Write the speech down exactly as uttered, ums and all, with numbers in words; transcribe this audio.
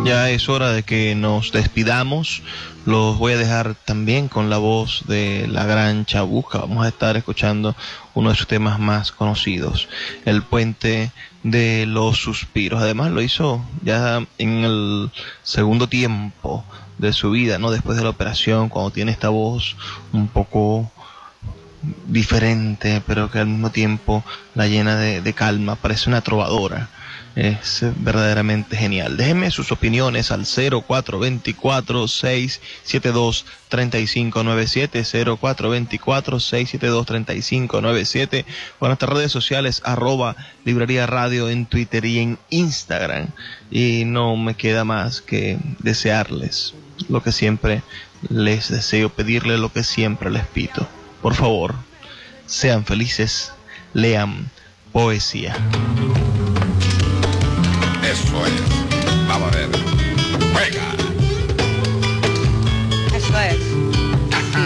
Ya es hora de que nos despidamos. Los voy a dejar también con la voz de la gran Chabuca. Vamos a estar escuchando uno de sus temas más conocidos, El Puente de los Suspiros. Además lo hizo ya en el segundo tiempo de su vida, ¿no? Después de la operación, cuando tiene esta voz un poco diferente, pero que al mismo tiempo la llena de, de calma. Parece una trovadora. Es verdaderamente genial. Déjenme sus opiniones al cero cuatro dos cuatro, seis siete dos, tres cinco nueve siete, cero cuatro dos cuatro, seis siete dos, tres cinco nueve siete, o en nuestras redes sociales, arroba Librería Radio en Twitter y en Instagram. Y no me queda más que desearles lo que siempre les deseo, pedirles lo que siempre les pido. Por favor, sean felices, lean poesía.